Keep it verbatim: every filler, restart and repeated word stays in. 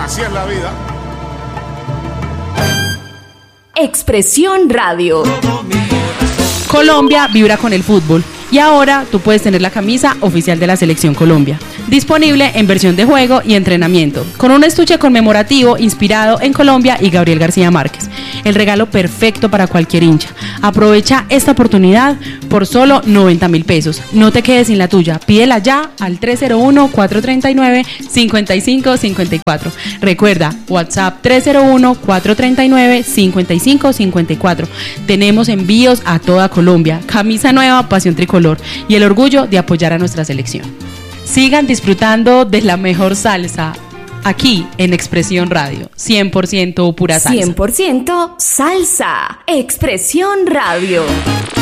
Así es la vida. Expresión Radio. Colombia vibra con el fútbol y ahora tú puedes tener la camisa oficial de la Selección Colombia, disponible en versión de juego y entrenamiento, con un estuche conmemorativo inspirado en Colombia y Gabriel García Márquez. El regalo perfecto para cualquier hincha. Aprovecha esta oportunidad por solo noventa mil pesos. No te quedes sin la tuya. Pídela ya al tres cero uno, cuatro tres nueve, cinco cinco cinco cuatro. Recuerda, WhatsApp tres cero uno, cuatro tres nueve, cinco cinco cinco cuatro. Tenemos envíos a toda Colombia. Camisa nueva, pasión tricolor y el orgullo de apoyar a nuestra selección. Sigan disfrutando de la mejor salsa aquí en Expresión Radio, cien por ciento pura salsa. cien por ciento salsa. Expresión Radio.